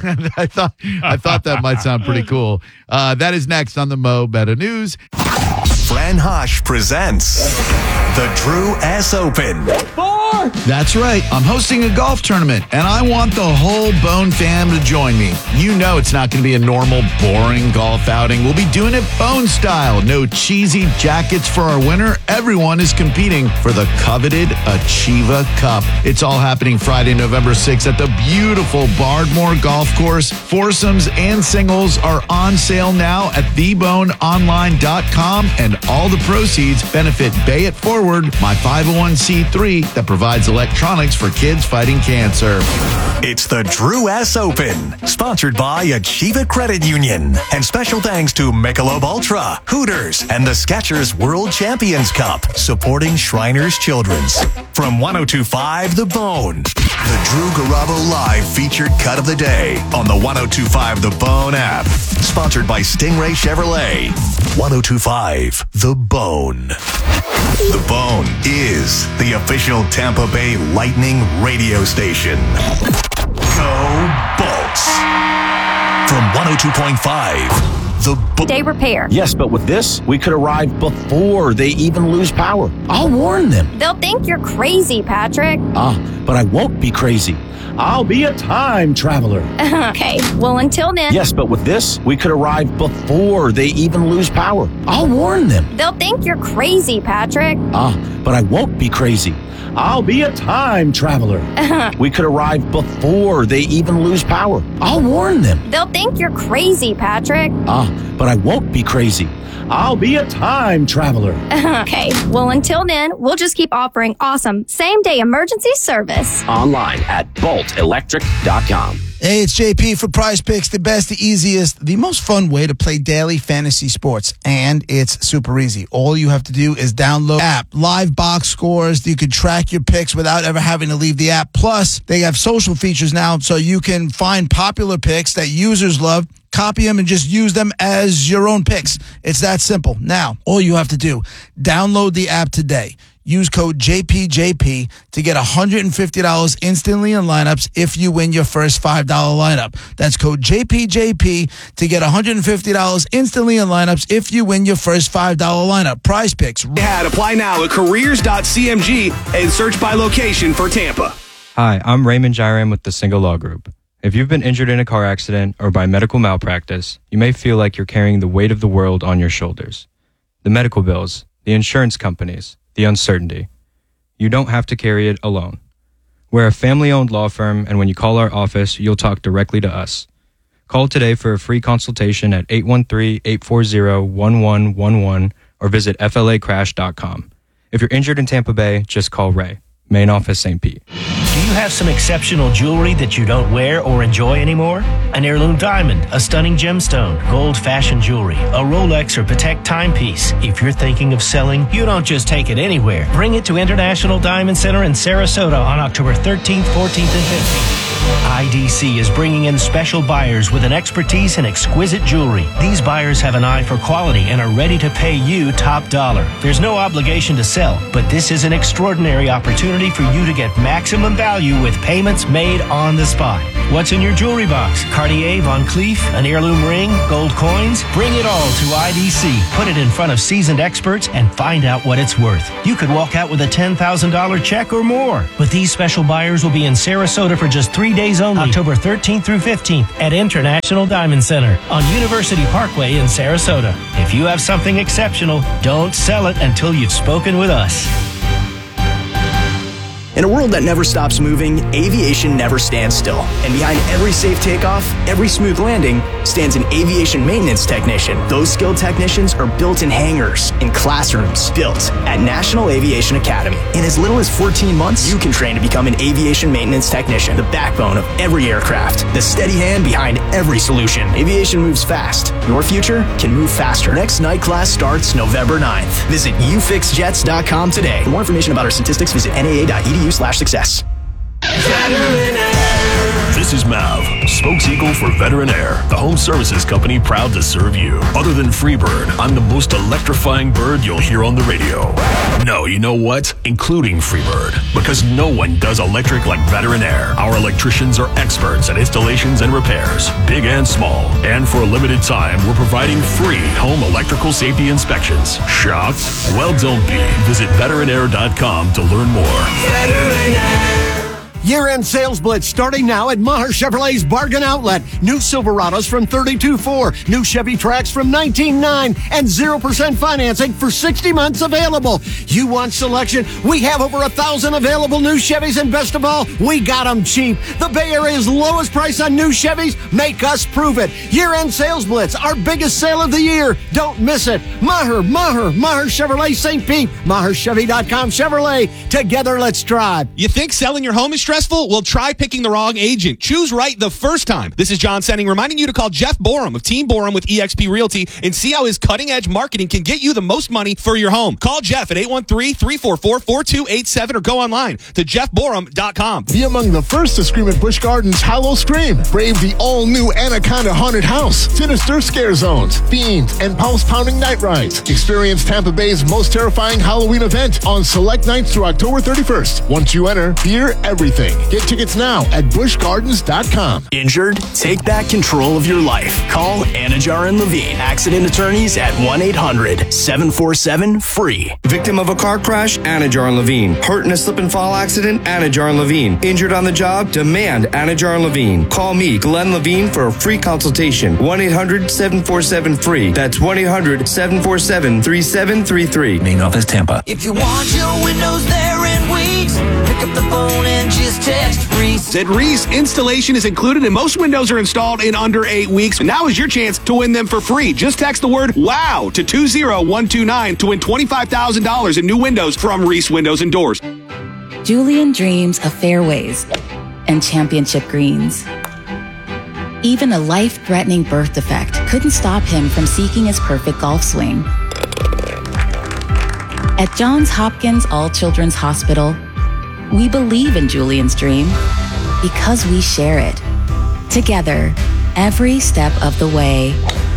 I thought that might sound pretty cool. That is next on the Mo Better News. Fran Hush presents the Drew S. Open. That's right. I'm hosting a golf tournament, and I want the whole Bone fam to join me. You know it's not going to be a normal, boring golf outing. We'll be doing it Bone style. No cheesy jackets for our winner. Everyone is competing for the coveted Achieva Cup. It's all happening Friday, November 6th at the beautiful Bardmore Golf Course. Foursomes and singles are on sale now at theboneonline.com, and all the proceeds benefit Bay It Forward, my 501c3 that provides electronics for kids fighting cancer. It's the Drew S. Open, sponsored by Achieva Credit Union. And special thanks to Michelob Ultra, Hooters, and the Skechers World Champions Cup, supporting Shriners Children's. From 102.5 The Bone, the Drew Garabo Live featured cut of the day on the 102.5 The Bone app. Sponsored by Stingray Chevrolet. 102.5 The Bone. The Bone is the official Tampa Bay Lightning radio station. Go Bolts. From 102.5 The Bone. Day repair. Yes, but with this, we could arrive before they even lose power. I'll warn them. They'll think you're crazy, Patrick. But I won't be crazy. I'll be a time traveler. Okay, well, until then... Yes, but with this, we could arrive before they even lose power. I'll warn them. They'll think you're crazy, Patrick. But I won't be crazy. I'll be a time traveler. We could arrive before they even lose power. I'll warn them. They'll think you're crazy, Patrick. But I won't be crazy. I'll be a time traveler. Okay, well, until then, we'll just keep offering awesome same-day emergency service. Online at boltelectric.com. Hey, it's JP for Prize Picks, the best, the easiest, the most fun way to play daily fantasy sports. And it's super easy. All you have to do is download the app. Live box scores. You can track your picks without ever having to leave the app. Plus, they have social features now, so you can find popular picks that users love, copy them, and just use them as your own picks. It's that simple. Now, all you have to do, download the app today. Use code JPJP to get $150 instantly in lineups if you win your first $5 lineup. That's code JPJP to get $150 instantly in lineups if you win your first $5 lineup. Prize Picks. Apply now at careers.cmg and search by location for Tampa. Hi, I'm Raymond Jairam with the Single Law Group. If you've been injured in a car accident or by medical malpractice, you may feel like you're carrying the weight of the world on your shoulders. The medical bills, the insurance companies, the uncertainty. You don't have to carry it alone. We're a family-owned law firm, and when you call our office, you'll talk directly to us. Call today for a free consultation at 813-840-1111 or visit flacrash.com. If you're injured in Tampa Bay, just call Ray. Main office, St. Pete. Do you have some exceptional jewelry that you don't wear or enjoy anymore? An heirloom diamond, a stunning gemstone, gold fashion jewelry, a Rolex or Patek timepiece. If you're thinking of selling, you don't just take it anywhere. Bring it to International Diamond Center in Sarasota on October 13th, 14th, and 15th. IDC is bringing in special buyers with an expertise in exquisite jewelry. These buyers have an eye for quality and are ready to pay you top dollar. There's no obligation to sell, but this is an extraordinary opportunity for you to get maximum value with payments made on the spot. What's in your jewelry box? Cartier, Van Cleef, an heirloom ring, gold coins? Bring it all to IDC. Put it in front of seasoned experts and find out what it's worth. You could walk out with a $10,000 check or more. But these special buyers will be in Sarasota for just 3 days only, October 13th through 15th at International Diamond Center on University Parkway in Sarasota. If you have something exceptional, don't sell it until you've spoken with us. In a world that never stops moving, aviation never stands still. And behind every safe takeoff, every smooth landing, stands an aviation maintenance technician. Those skilled technicians are built in hangars, in classrooms, built at National Aviation Academy. In as little as 14 months, you can train to become an aviation maintenance technician, the backbone of every aircraft, the steady hand behind every solution. Aviation moves fast. Your future can move faster. Next night class starts November 9th. Visit ufixjets.com today. For more information about our statistics, visit naa.edu/success. Veteran Air. This is Mav, spokes-eagle for Veteran Air, the home services company proud to serve you. Other than Freebird, I'm the most electrifying bird you'll hear on the radio. No, you know what? Including Freebird. Because no one does electric like Veteran Air. Our electricians are experts at installations and repairs, big and small. And for a limited time, we're providing free home electrical safety inspections. Shocked? Well, don't be. Visit veteranair.com to learn more. Veteran Air. Year-end sales blitz starting now at Maher Chevrolet's Bargain Outlet. New Silverados from $32,400, new Chevy Trax from $19,900, and 0% financing for 60 months available. You want selection? We have over 1,000 available new Chevys, and best of all, we got them cheap. The Bay Area's lowest price on new Chevys. Make us prove it. Year-end sales blitz, our biggest sale of the year. Don't miss it. Maher Chevrolet St. Pete, MaherChevy.com Chevrolet. Together, let's drive. You think selling your home is stressful? Well, try picking the wrong agent. Choose right the first time. This is John Senning reminding you to call Jeff Borum of Team Borum with eXp Realty and see how his cutting-edge marketing can get you the most money for your home. Call Jeff at 813-344-4287 or go online to jeffborum.com. Be among the first to scream at Busch Gardens Hallow Scream. Brave the all-new Anaconda Haunted House, sinister scare zones, fiends, and pulse-pounding night rides. Experience Tampa Bay's most terrifying Halloween event on select nights through October 31st. Once you enter, hear everything. Get tickets now at buschgardens.com. Injured? Take back control of your life. Call Anajar and Levine, accident attorneys at 1-800-747-FREE. Victim of a car crash? Anajar and Levine. Hurt in a slip and fall accident? Anajar and Levine. Injured on the job? Demand Anajar and Levine. Call me, Glenn Levine, for a free consultation. 1-800-747-FREE. That's 1-800-747-3733. Main office, Tampa. If you want your windows there in weeks, pick up the phone and just text Reese. At Reese, installation is included and most windows are installed in under 8 weeks. Now is your chance to win them for free. Just text the word WOW to 20129 to win $25,000 in new windows from Reese Windows and Doors. Julian dreams of fairways and championship greens. Even a life-threatening birth defect couldn't stop him from seeking his perfect golf swing. At Johns Hopkins All Children's Hospital, we believe in Julian's dream because we share it. Together, every step of the way.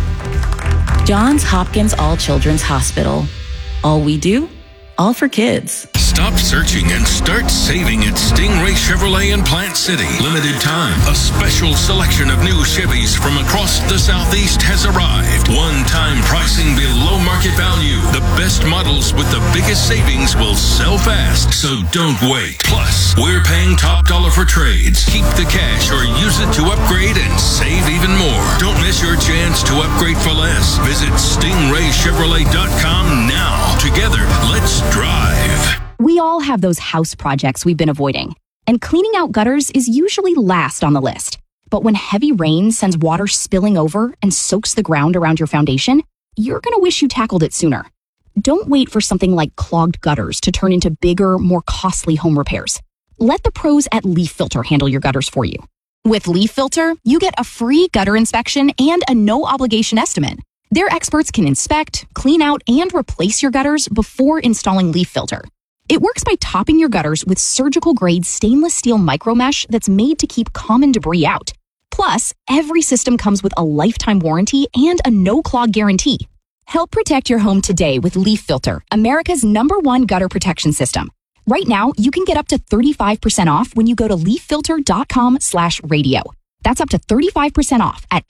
Johns Hopkins All Children's Hospital. All we do, all for kids. Stop searching and start saving at Stingray Chevrolet in Plant City. Limited time. A special selection of new Chevys from across the Southeast has arrived. One-time pricing below market value. The best models with the biggest savings will sell fast, so don't wait. Plus, we're paying top dollar for trades. Keep the cash or use it to upgrade and save even more. Don't miss your chance to upgrade for less. Visit StingrayChevrolet.com now. Together, let's drive. We all have those house projects we've been avoiding, and cleaning out gutters is usually last on the list. But when heavy rain sends water spilling over and soaks the ground around your foundation, you're going to wish you tackled it sooner. Don't wait for something like clogged gutters to turn into bigger, more costly home repairs. Let the pros at Leaf Filter handle your gutters for you. With Leaf Filter, you get a free gutter inspection and a no-obligation estimate. Their experts can inspect, clean out, and replace your gutters before installing Leaf Filter. It works by topping your gutters with surgical-grade stainless steel micromesh that's made to keep common debris out. Plus, every system comes with a lifetime warranty and a no-clog guarantee. Help protect your home today with Leaf Filter, America's #1 gutter protection system. Right now, you can get up to 35% off when you go to leaffilter.com/radio. That's up to 35% off at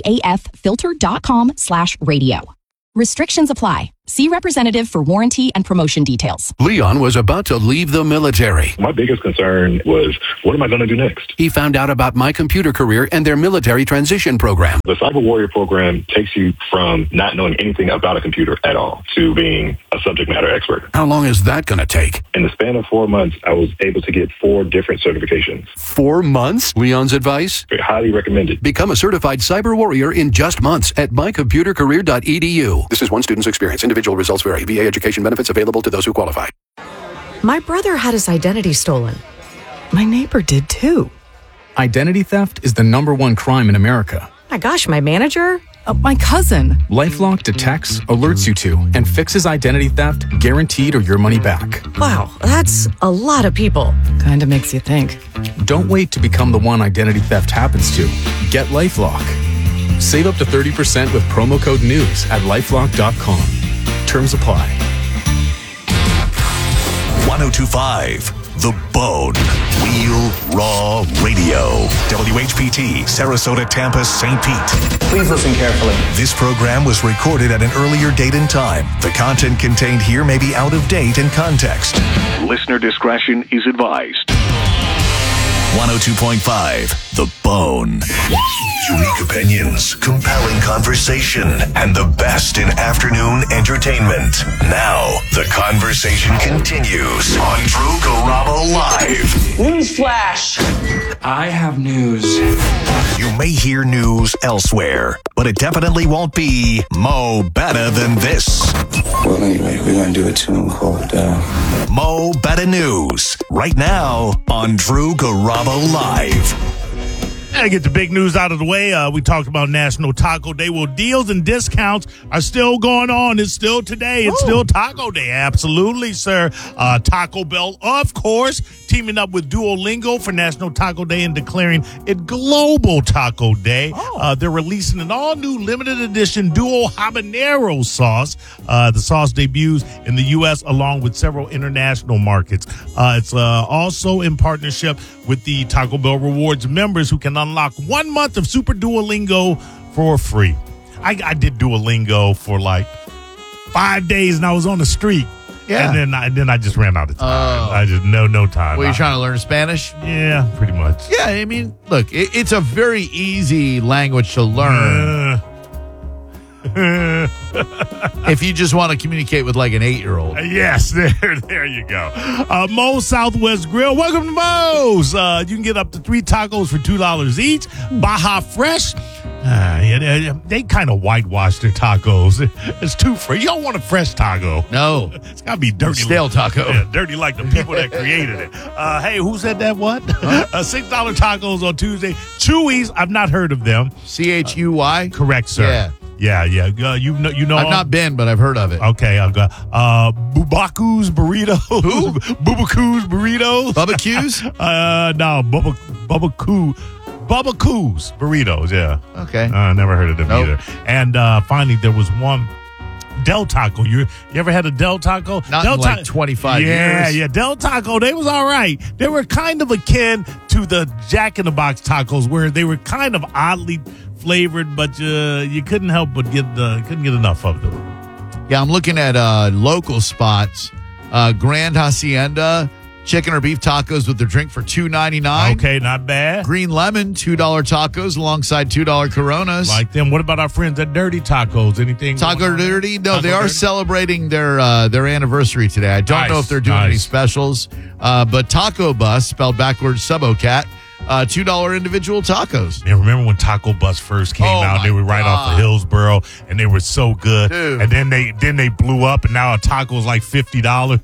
leaffilter.com/radio. Restrictions apply. See representative for warranty and promotion details. Leon was about to leave the military. My biggest concern was, what am I going to do next? He found out about My Computer Career and their military transition program. The Cyber Warrior program takes you from not knowing anything about a computer at all to being a subject matter expert. How long is that going to take? In the span of 4 months, I was able to get 4 different certifications. 4 months? Leon's advice? Highly recommended. Become a certified cyber warrior in just months at mycomputercareer.edu. This is one student's experience. Individual results vary. VA education benefits available to those who qualify. My brother had his identity stolen. My neighbor did too. Identity theft is the #1 crime in America. My gosh, my manager My cousin. LifeLock detects, alerts you to, and fixes identity theft, guaranteed or your money back. Wow, that's a lot of people. Kind of makes you think. Don't wait to become the one identity theft happens to. Get LifeLock. Save up to 30% with promo code NEWS at LifeLock.com. Terms apply. 1025 The Bone. Real Raw Radio. WHPT, Sarasota, Tampa, St. Pete. Please listen carefully. This program was recorded at an earlier date and time. The content contained here may be out of date and context. Listener discretion is advised. 102.5 The Bone. Unique opinions, compelling conversation, and the best in afternoon entertainment. Now, the conversation continues on Drew Garabo Live. Newsflash! I have news. You may hear news elsewhere, but it definitely won't be Mo Better Than This. Well, anyway, we're going to do a tune called Mo Better News, right now on Drew Garabo Live. And get the big news out of the way. We talked about National Taco Day. Well, deals and discounts are still going on. It's still today. It's still Taco Day. Absolutely, sir. Taco Bell, of course, teaming up with Duolingo for National Taco Day and declaring it Global Taco Day. They're releasing an all-new limited edition Duo Habanero sauce. The sauce debuts in the U.S. along with several international markets. It's also in partnership with the Taco Bell Rewards members who can unlock 1 month of Super Duolingo for free. I did Duolingo for like 5 days and I was on the streak. Yeah. And then I just ran out of time. I just no time. Were you trying to learn Spanish? Yeah, pretty much. Yeah, I mean, look, it's a very easy language to learn. If you just want to communicate with like an 8-year-old. Yes, there you go. Moe's Southwest Grill. Welcome to Moe's. You can get up to 3 tacos for $2 each. Baja Fresh. They kind of whitewash their tacos. It's too fresh. You don't want a fresh taco. No. It's got to be dirty. Stale taco. Yeah, dirty like the people that created it. Hey, who said that? What? $6 tacos on Tuesday. Chewy's. I've not heard of them. CHUY? Correct, sir. Yeah. Yeah. You know. I've not been, but I've heard of it. Okay, I've got Bubaku's Burritos. Who? Bubaku's Burritos. Bubba Q's? No, Bubba Coos Burritos, yeah. Okay. Never heard of them either. And finally, there was one, Del Taco. You ever had a Del Taco? Not in like 25 years. Yeah. Del Taco, they was all right. They were kind of akin to the Jack in the Box tacos, where they were kind of oddly flavored, but you couldn't help but couldn't get enough of them. Yeah, I'm looking at local spots. Grand Hacienda, chicken or beef tacos with their drink for $2.99. Okay, not bad. Green Lemon, $2 tacos alongside $2 Coronas. Like them. What about our friends at Dirty Tacos? Anything? Taco Dirty? No, they are Dirty? celebrating their anniversary today. I don't know if they're doing any specials, but Taco Bus, spelled backwards, Subocat, $2 individual tacos. Man, remember when Taco Bus first came out? They were right off of Hillsboro, and they were so good. Dude. And then they blew up, and now a taco is like $50.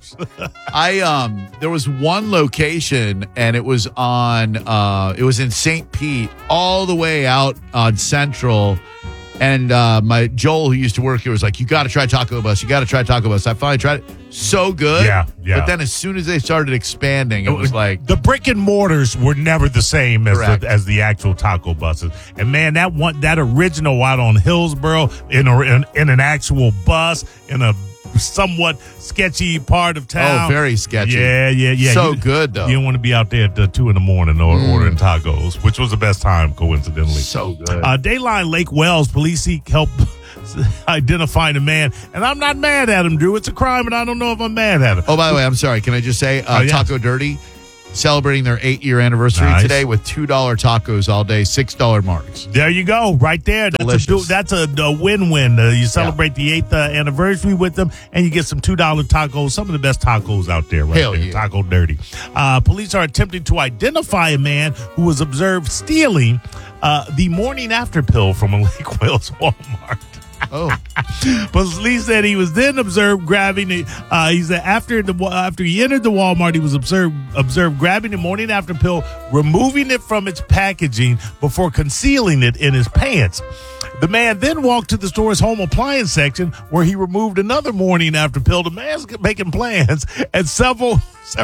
There was one location, and it was in St. Pete, all the way out on Central. And my Joel, who used to work here, was like, "You got to try Taco Bus. You got to try Taco Bus." I finally tried it. So good. Yeah. But then as soon as they started expanding, it was like the brick and mortars were never the same as the actual taco buses. And man, that original out on Hillsboro in an actual bus in a somewhat sketchy part of town. Oh, very sketchy. Yeah. So good though. You don't want to be out there at 2 a.m. ordering tacos, which was the best time, coincidentally. So good. Dayline Lake Wells police seek help identifying a man, and I'm not mad at him, Drew. It's a crime, and I don't know if I'm mad at him. Oh, by the way, I'm sorry. Can I just say, Taco Dirty celebrating their 8-year anniversary today with $2 tacos all day, $6 marks. There you go, right there. That's a win-win. You celebrate the 8th anniversary with them, and you get some $2 tacos, some of the best tacos out there. Hell there. Yeah. Taco Dirty. Police are attempting to identify a man who was observed stealing the morning after pill from a Lake Wales Walmart. Oh. Police said he was then observed grabbing it. He said after he entered the Walmart, he was observed grabbing the morning after pill, removing it from its packaging before concealing it in his pants. The man then walked to the store's home appliance section where he removed another morning after pill. The man's making plans and several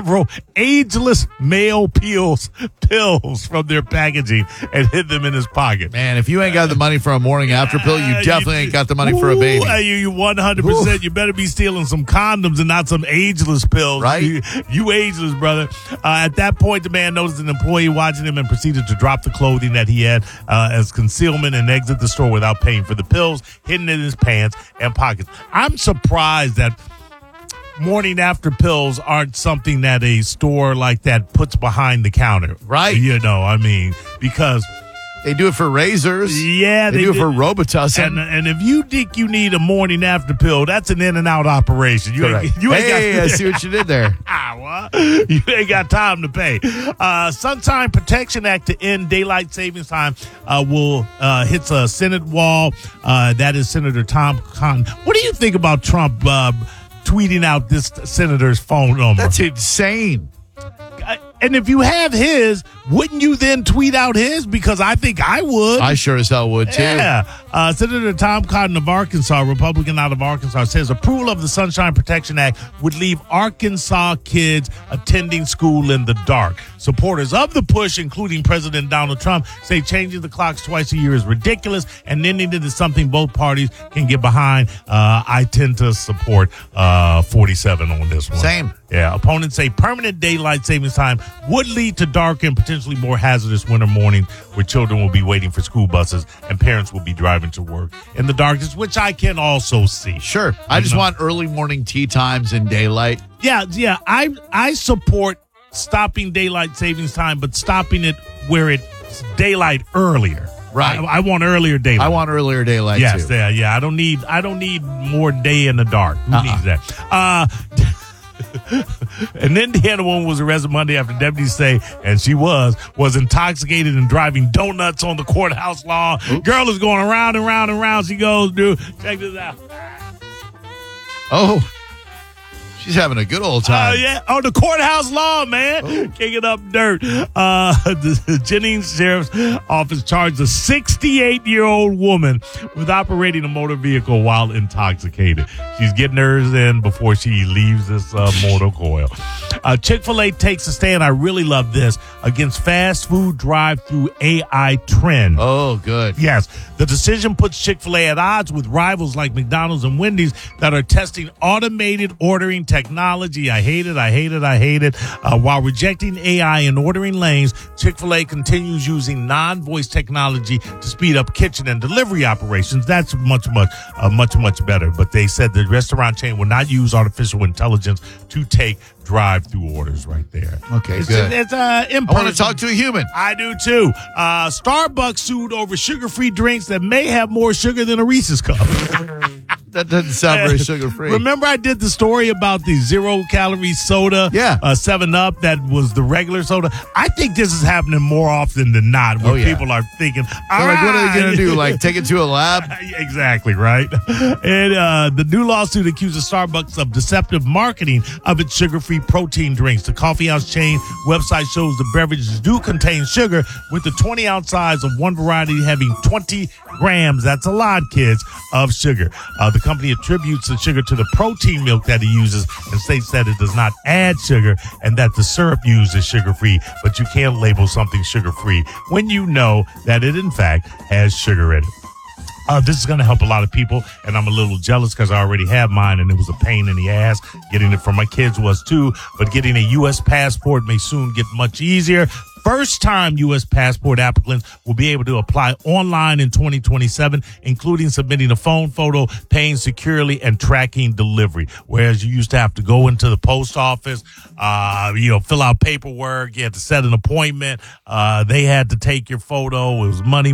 ageless male pills from their packaging and hid them in his pocket. Man, if you ain't got the money for a morning after pill, you definitely ain't got the money for a baby. You 100%. You better be stealing some condoms and not some ageless pills. Right? You ageless, brother. At that point, the man noticed an employee watching him and proceeded to drop the clothing that he had as concealment and exit the store without paying for the pills, hidden in his pants and pockets. I'm surprised that morning after pills aren't something that a store like that puts behind the counter. Right. You know, I mean, because they do it for razors. Yeah, they do it for Robitussin. And if you think you need a morning after pill, that's an in and out operation. You ain't I see what you did there. You ain't got time to pay. Sunshine Protection Act to end daylight savings time will hits a Senate wall. That is Senator Tom Cotton. What do you think about Trump tweeting out this senator's phone number? That's insane. And if you have his, wouldn't you then tweet out his? Because I think I would. I sure as hell would, too. Yeah. Senator Tom Cotton of Arkansas, Republican out of Arkansas, says approval of the Sunshine Protection Act would leave Arkansas kids attending school in the dark. Supporters of the push, including President Donald Trump, say changing the clocks twice a year is ridiculous and ending it is something both parties can get behind. I tend to support 47 on this one. Same. Yeah, opponents say permanent daylight savings time would lead to darker and potentially more hazardous winter mornings where children will be waiting for school buses and parents will be driving to work in the darkness, which I can also see. Sure. I just want early morning tea times in daylight. Yeah. I support stopping daylight savings time, but stopping it where it's daylight earlier. Right. I want earlier daylight. I want earlier daylight, yes, too. Yeah. I don't need more day in the dark. Who needs that? An Indiana woman was arrested Monday after deputies say, and she was intoxicated and driving donuts on the courthouse lawn. Oops. Girl is going around and round and round. She goes, dude, check this out. Oh, she's having a good old time. Yeah, on the courthouse lawn, man. Kicking up dirt. The Jennings Sheriff's Office charged a 68-year-old woman with operating a motor vehicle while intoxicated. She's getting hers in before she leaves this motor coil. Chick-fil-A takes a stand, I really love this, against fast food drive-through AI trend. Oh, good. Yes. The decision puts Chick-fil-A at odds with rivals like McDonald's and Wendy's that are testing automated ordering technology. I hate it. While rejecting AI in ordering lanes, Chick-fil-A continues using non-voice technology to speed up kitchen and delivery operations. That's much better. But they said the restaurant chain will not use artificial intelligence to take drive-through orders right there. Okay, good. It's I want to talk to a human. I do too. Starbucks sued over sugar-free drinks that may have more sugar than a Reese's cup. That doesn't sound very sugar-free. Remember I did the story about the zero-calorie soda, 7-Up, that was the regular soda? I think this is happening more often than not, where people are thinking, all right. What are they going to do, like take it to a lab? Exactly, right? And the new lawsuit accuses Starbucks of deceptive marketing of its sugar-free protein drinks. The coffeehouse chain website shows the beverages do contain sugar, with the 20-ounce size of one variety having 20 grams. That's a lot, kids, of sugar. The company attributes the sugar to the protein milk that it uses and states that it does not add sugar and that the syrup used is sugar-free, but you can't label something sugar-free when you know that it, in fact, has sugar in it. This is going to help a lot of people, and I'm a little jealous because I already have mine, and it was a pain in the ass. Getting it from my kids was too, but getting a U.S. passport may soon get much easier. First-time U.S. passport applicants will be able to apply online in 2027, including submitting a phone photo, paying securely, and tracking delivery. Whereas you used to have to go into the post office, fill out paperwork. You had to set an appointment. They had to take your photo. It was money.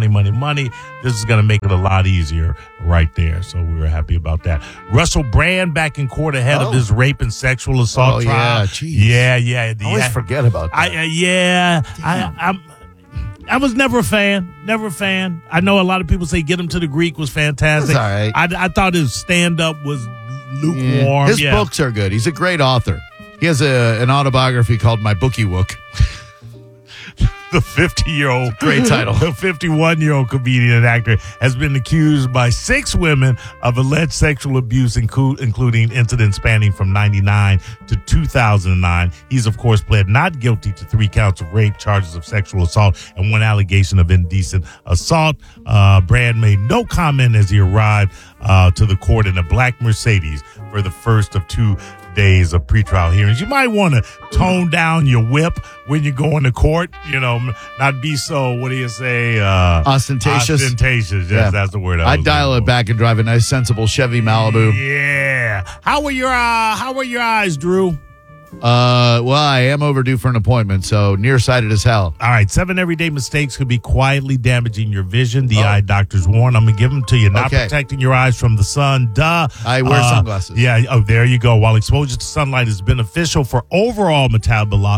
This is going to make it a lot easier right there. So we were happy about that. Russell Brand back in court ahead of his rape and sexual assault trial. Yeah, geez. Yeah. I always forget about that. I was never a fan. Never a fan. I know a lot of people say Get Him to the Greek was fantastic. It's all right. I thought his stand-up was lukewarm. His books are good. He's a great author. He has an autobiography called My Bookie Wook. The 50-year-old, great title. The 51-year-old comedian and actor has been accused by 6 women of alleged sexual abuse, including incidents spanning from 1999 to 2009. He's, of course, pled not guilty to 3 counts of rape, charges of sexual assault, and 1 allegation of indecent assault. Brand made no comment as he arrived to the court in a black Mercedes for the first of 2 days of pretrial hearings. You might want to tone down your whip when you go into court, not be so, what do you say? Ostentatious. Ostentatious, yes, that's the word. I'd dial it back and drive a nice, sensible Chevy Malibu. Yeah. How were your eyes, Drew? Well, I am overdue for an appointment, so nearsighted as hell. All right, 7 everyday mistakes could be quietly damaging your vision. The eye doctors warn. I'm going to give them to you. Not protecting your eyes from the sun. Duh. I wear sunglasses. Yeah. Oh, there you go. While exposure to sunlight is beneficial for overall metabolic,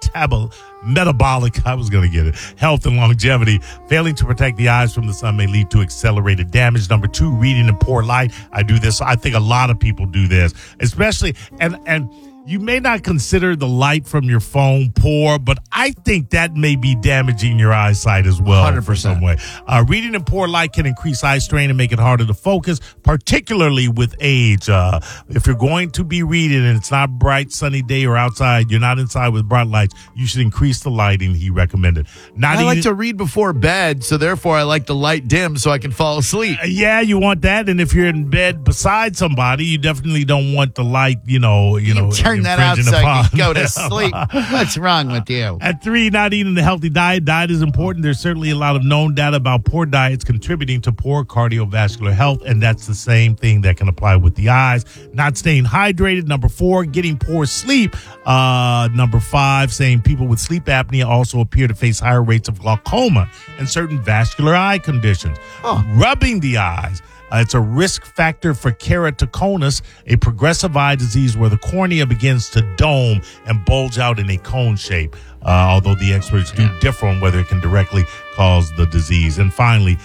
I was going to get it, health and longevity, failing to protect the eyes from the sun may lead to accelerated damage. Number 2, reading in poor light. I do this. I think a lot of people do this, especially, and you may not consider the light from your phone poor, but I think that may be damaging your eyesight as well. 100%. For some way. Reading in poor light can increase eye strain and make it harder to focus, particularly with age. If you're going to be reading and it's not bright, sunny day or outside, you're not inside with bright lights, you should increase the lighting, he recommended. I like to read before bed, so therefore I like the light dim so I can fall asleep. Yeah, you want that. And if you're in bed beside somebody, you definitely don't want the light, turn that out so you can go to sleep. What's wrong with you? At 3, not eating a healthy diet. Diet is important. There's certainly a lot of known data about poor diets contributing to poor cardiovascular health, and that's the same thing that can apply with the eyes. Not staying hydrated. Number 4, getting poor sleep. Number 5, saying people with sleep apnea also appear to face higher rates of glaucoma and certain vascular eye conditions. Rubbing the eyes. It's a risk factor for keratoconus, a progressive eye disease where the cornea begins to dome and bulge out in a cone shape, although the experts do differ on whether it can directly cause the disease. And finally,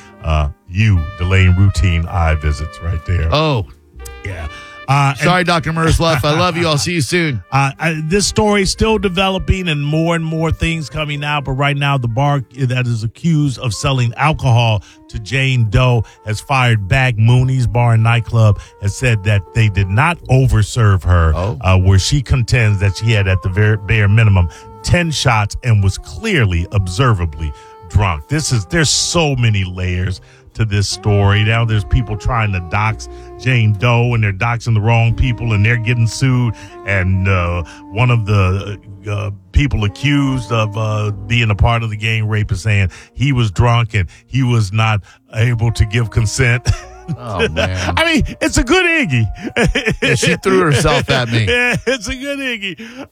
delaying routine eye visits right there. Oh. Yeah. Sorry, Dr. Mersluff. I love you. I'll see you soon. This story is still developing and more things coming out. But right now, the bar that is accused of selling alcohol to Jane Doe has fired back. Mooney's Bar and Nightclub has said that they did not overserve her, where she contends that she had at the bare minimum 10 shots and was clearly observably drunk. There's so many layers to this story. Now there's people trying to dox Jane Doe, and they're doxing the wrong people, and they're getting sued. And one of the people accused of being a part of the gang rape is saying he was drunk and he was not able to give consent. Oh, man. I mean, it's a good Iggy. Yeah, she threw herself at me. Yeah, it's a good Iggy.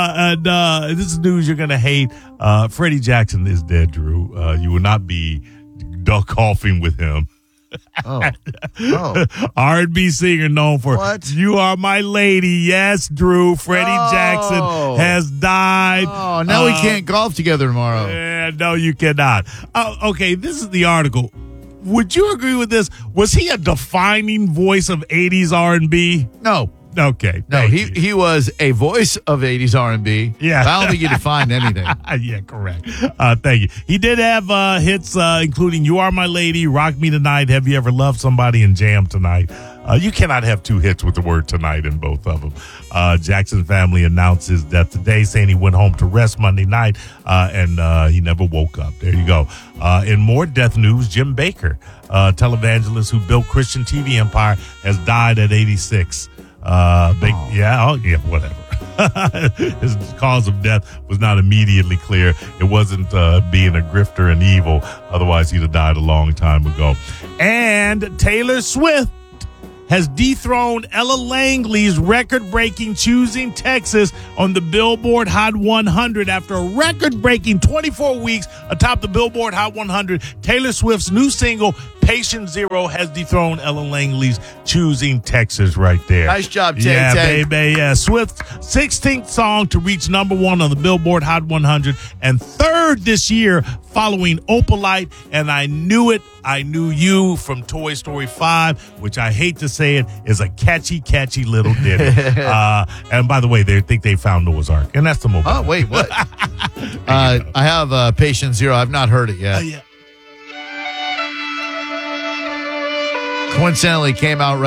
And this is news you're going to hate. Freddie Jackson is dead, Drew. You will not be duck coughing with him. R&B singer known for You Are My Lady. Yes, Drew. Freddie Jackson has died. Oh, now we can't golf together tomorrow. Yeah, no, you cannot. Okay, this is the article. Would you agree with this? Was he a defining voice of 80s R&B? No. Okay. No, he was a voice of 80s R&B. Yeah. I don't think he defined anything. Yeah, correct. Thank you. He did have hits including You Are My Lady, Rock Me Tonight, Have You Ever Loved Somebody, and Jam Tonight. You cannot have 2 hits with the word tonight in both of them. Jackson's family announced his death today, saying he went home to rest Monday night, and he never woke up. There you go. In more death news, Jim Baker, televangelist who built Christian TV empire, has died at 86. Whatever. His cause of death was not immediately clear. It wasn't being a grifter and evil. Otherwise, he'd have died a long time ago. And Taylor Swift has dethroned Ella Langley's record-breaking Choosing Texas on the Billboard Hot 100. After a record-breaking 24 weeks atop the Billboard Hot 100, Taylor Swift's new single Patient Zero has dethroned Ellen Langley's Choosing Texas right there. Nice job, Tay. Yeah, Tay. baby. Yeah, Swift's 16th song to reach number 1 on the Billboard Hot 100 and 3rd this year following Opalite and I Knew It, I Knew You from Toy Story 5, which I hate to say it is a catchy little ditty. And by the way, they think they found Noah's Ark, and that's the mobile. Oh, wait, what? I have Patient Zero. I've not heard it yet. Yeah. Coincidentally came out